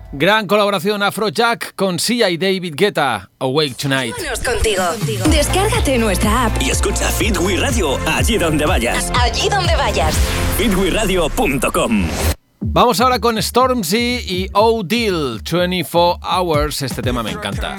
Gran colaboración Afrojack con Sia y David Guetta. Awake Tonight. Vámonos contigo. Descárgate nuestra app y escucha Fit We Radio allí donde vayas. Allí donde vayas. fitweradio.com. Vamos ahora con Stormzy y O'Deal, 24 Hours. Este tema me encanta.